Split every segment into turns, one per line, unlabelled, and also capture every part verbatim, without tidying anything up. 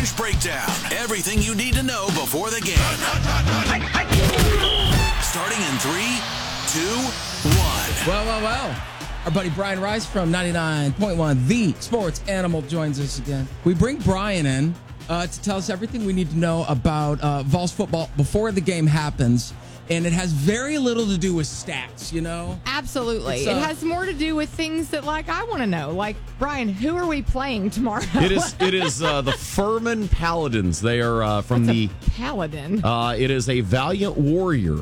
Orange Breakdown. Everything you need to know before the game. Starting in three, two, one.
Well, well, well. Our buddy Brian Rice from ninety-nine point one, The Sports Animal, joins us again. We bring Brian in uh, to tell us everything we need to know about uh, Vols football before the game happens. And it has very little to do with stats, you know?
Absolutely.
Uh,
it has more to do with things that, like, I want to know. Like, Brian, who are we playing tomorrow?
It is It is uh, the Furman Paladins. They are uh, from
That's
the...
a paladin.
Uh, it is a valiant warrior.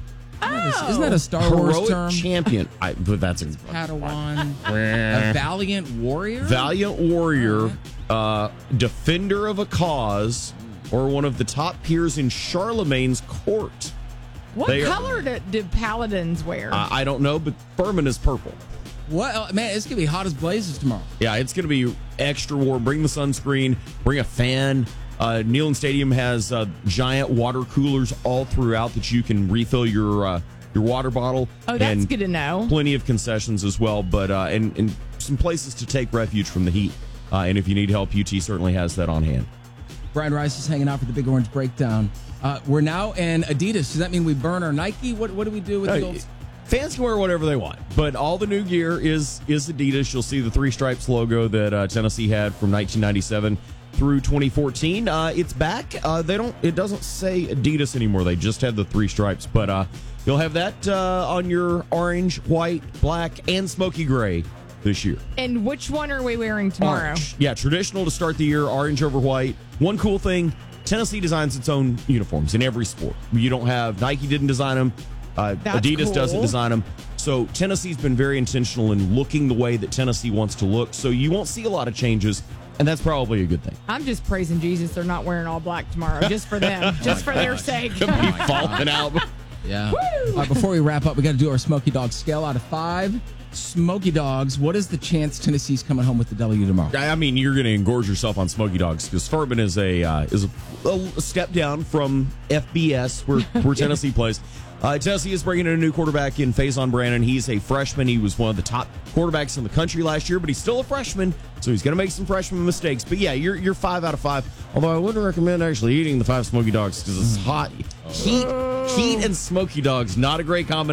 Oh.
Isn't that a Star Wars
Heroic
term?
champion. I, but that's a,
Padawan. A valiant warrior?
Valiant warrior, uh, defender of a cause, or one of the top peers in Charlemagne's court.
What
They are-
color do, do paladins wear?
Uh, I don't know, but Furman is purple.
What? uh, Man, it's going to be hot as blazes tomorrow.
Yeah, it's going to be extra warm. Bring the sunscreen. Bring a fan. Uh, Neyland Stadium has uh, giant water coolers all throughout that you can refill your uh, your water bottle.
oh, that's
and
good to know.
Plenty of concessions as well, but uh, and, and some places to take refuge from the heat. Uh, and if you need help, U T certainly has that on hand.
Brian Rice is hanging out for the Big Orange Breakdown. Uh, we're now in Adidas. Does that mean we burn our Nike? What What do we do with
Uh,
the old?
Fans can wear whatever they want, but all the new gear is is Adidas. You'll see the three stripes logo that uh, Tennessee had from nineteen ninety-seven through twenty fourteen. Uh, it's back. Uh, they don't. It doesn't say Adidas anymore. They just had the three stripes, but uh, you'll have that uh, on your orange, white, black, and smoky gray this year.
And which one are we wearing tomorrow?
Orange. Yeah, traditional to start the year, orange over white. One cool thing, Tennessee designs its own uniforms in every sport. You don't have, Nike didn't design them. Uh,
That's
Adidas
cool.
doesn't design them. So Tennessee's been very intentional in looking the way that Tennessee wants to look. So you won't see a lot of changes, and that's probably a good thing.
I'm just praising Jesus they're not wearing all black tomorrow, just for them, just for their sake.
Could be falling out.
Yeah. All right, before we wrap up, we got to do our Smoky Dog scale out of five. Smoky Dogs, what is the chance Tennessee's coming home with the W tomorrow?
I mean, you're going to engorge yourself on Smoky Dogs because Furman is a uh, is a, a step down from F B S where where Tennessee plays. Uh, Tennessee is bringing in a new quarterback in Faison Brandon. He's a freshman. He was one of the top quarterbacks in the country last year, but he's still a freshman, so he's going to make some freshman mistakes. But yeah, you're you're five out of five. Although I wouldn't recommend actually eating the five Smoky Dogs because it's hot. Heat, heat and Smoky Dogs, not a great combination.